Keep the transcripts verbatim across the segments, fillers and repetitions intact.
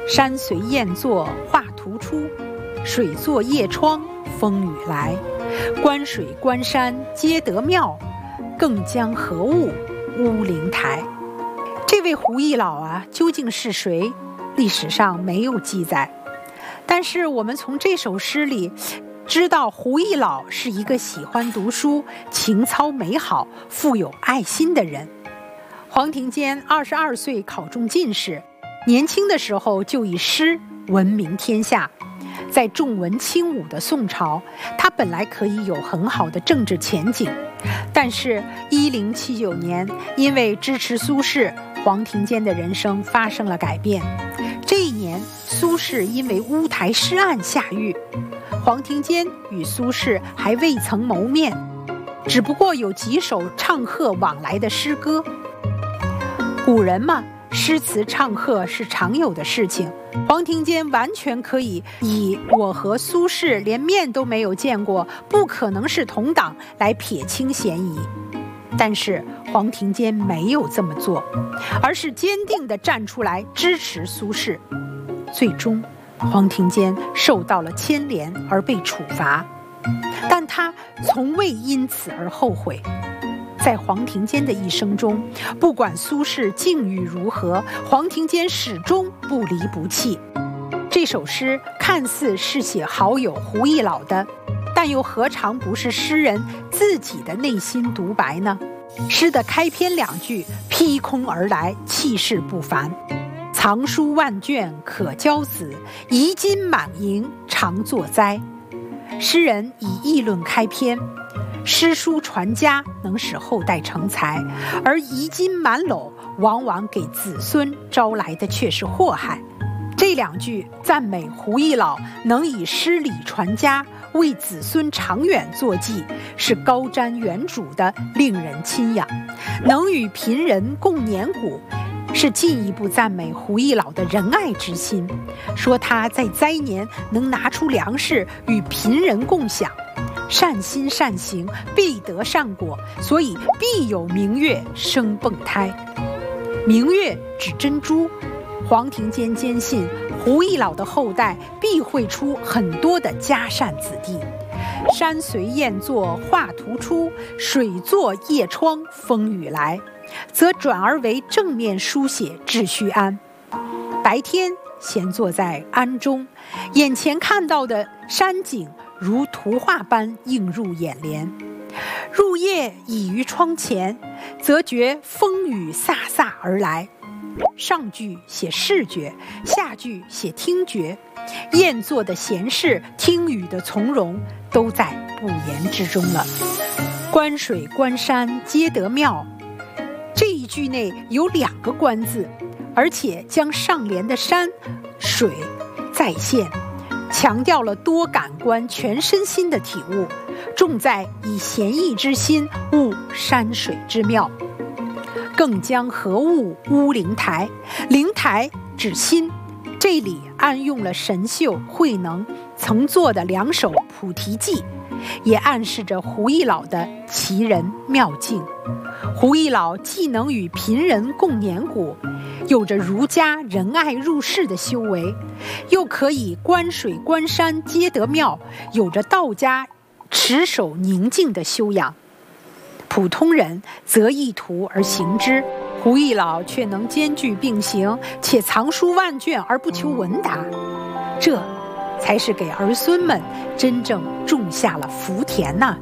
山随雁作，画图出，水作夜窗，风雨来。观水观山皆得妙，更将何物乌灵台。这位胡一老啊，究竟是谁？历史上没有记载，但是我们从这首诗里知道胡一老是一个喜欢读书、情操美好、富有爱心的人。黄庭坚二十二岁考中进士，年轻的时候就以诗闻名天下。在重文轻武的宋朝，他本来可以有很好的政治前景，但是一零七九年，因为支持苏轼，黄庭坚的人生发生了改变。这一年，苏轼因为乌台诗案下狱，黄庭坚与苏轼还未曾谋面，只不过有几首唱和往来的诗歌。古人嘛，诗词唱和是常有的事情，黄庭坚完全可以以我和苏轼连面都没有见过，不可能是同党来撇清嫌疑。但是黄庭坚没有这么做，而是坚定地站出来支持苏轼。最终黄庭坚受到了牵连而被处罚，但他从未因此而后悔。在黄庭坚的一生中，不管苏轼境遇如何，黄庭坚始终不离不弃。这首诗看似是写好友胡一老的，但又何尝不是诗人自己的内心独白呢？诗的开篇两句劈空而来，气势不凡。藏书万卷可教子，遗金满盈常作哉。诗人以议论开篇，诗书传家能使后代成才，而遗金满篓往往给子孙招来的却是祸害。这两句赞美胡一老能以诗礼传家，为子孙长远作记，是高瞻远瞩的，令人钦仰。能与贫人共年谷，是进一步赞美胡一老的仁爱之心，说他在灾年能拿出粮食与贫人共享，善心善行必得善果，所以必有明月生迸胎。明月指珍珠，黄庭坚坚信胡一老的后代必会出很多的家善子弟。山随雁作，画图出，水作夜窗，风雨来，则转而为正面书写秩序安。白天闲坐在庵中，眼前看到的山景如图画般映入眼帘；入夜倚于窗前，则觉风雨飒飒而来。上句写视觉，下句写听觉，雁作的闲适，听雨的从容，都在不言之中了。观水观山皆得妙，这一句内有两个观字，而且将上联的山水再现，强调了多感官全身心的体悟，重在以闲逸之心悟山水之妙。更将何物乌灵台，灵台指心，这里暗用了神秀、慧能曾作的两首菩提记，也暗示着胡一老的奇人妙境。胡一老既能与贫人共年谷，有着儒家仁爱入世的修为，又可以观水观山皆得妙，有着道家持守宁静的修养。普通人择一途而行之，胡一老却能兼具并行，且藏书万卷而不求闻达，这才是给儿孙们真正种下了福田呐、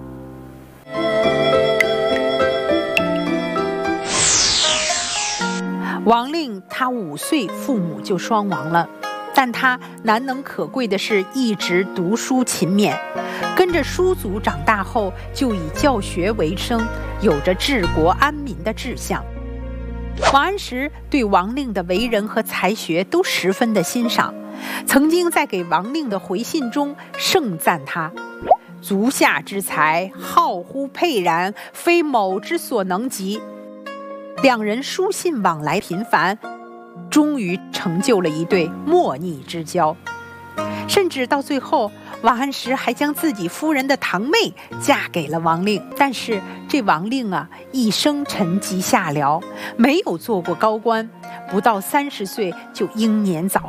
王令他五岁父母就双亡了，但他难能可贵的是一直读书勤勉，跟着叔祖长大后就以教学为生，有着治国安民的志向。王安石对王令的为人和才学都十分的欣赏，曾经在给王令的回信中盛赞他：足下之才，浩乎沛然，非某之所能及。两人书信往来频繁，终于成就了一对莫逆之交。甚至到最后，王安石还将自己夫人的堂妹嫁给了王令。但是这王令啊，一生沉寂下僚，没有做过高官，不到三十岁就英年早